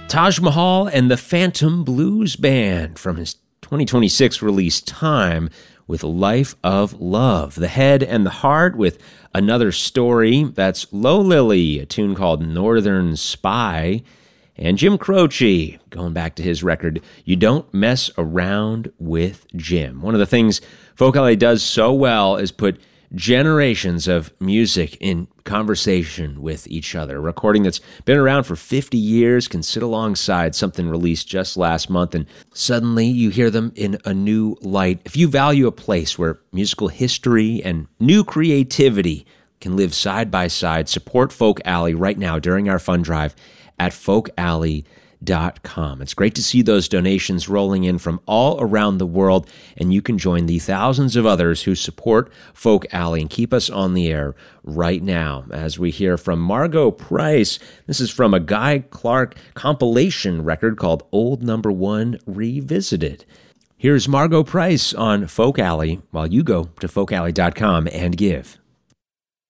Taj Mahal and the Phantom Blues Band from his 2026 release Time with Life of Love. The Head and the Heart with Another Story. That's Low Lily, a tune called Northern Spy. And Jim Croce, going back to his record, You Don't Mess Around with Jim. One of the things Folk Alley does so well is put generations of music in conversation with each other. A recording that's been around for 50 years can sit alongside something released just last month, and suddenly you hear them in a new light. If you value a place where musical history and new creativity can live side by side, support Folk Alley right now during our fund drive at folkalley.com. It's great to see those donations rolling in from all around the world, and you can join the thousands of others who support Folk Alley and keep us on the air right now as we hear from Margo Price. This is from a Guy Clark compilation record called Old Number One Revisited. Here's Margo Price on Folk Alley while you go to folkalley.com and give.